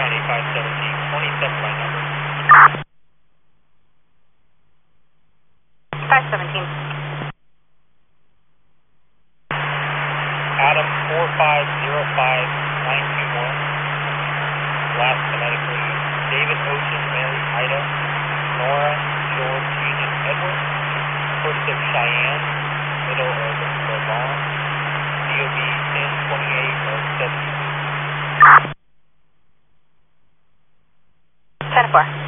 County 517, 27 by number. 517. Adam 4505921. Last phonetically, David Ocean, Mary Ida, Nora, George Union Edward. First of Cheyenne, middle of Levon. DOB 1028 of 72. 10-4.